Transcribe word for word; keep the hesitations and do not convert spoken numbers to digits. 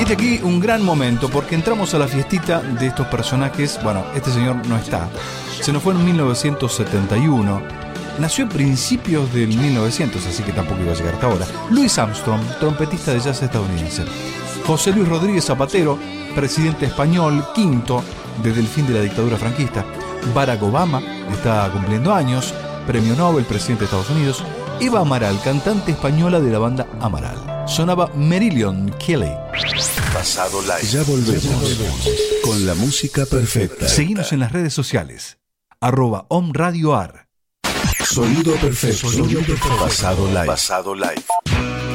Viste aquí un gran momento porque entramos a la fiestita de estos personajes. Bueno, este señor no está. Se nos fue en mil novecientos setenta y uno. Nació en principios del mil novecientos, así que tampoco iba a llegar hasta ahora. Louis Armstrong, trompetista de jazz estadounidense. José Luis Rodríguez Zapatero, presidente español, quinto desde el fin de la dictadura franquista. Barack Obama está cumpliendo años, premio Nobel, presidente de Estados Unidos. Eva Amaral, cantante española de la banda Amaral. Sonaba Marillion Kelly. Pasado Live. Ya volvemos con la música perfecta. Seguimos en las redes sociales. Arroba Om Radio Ar. Sonido perfecto. Sonido perfecto. Pasado Live. Pasado Live.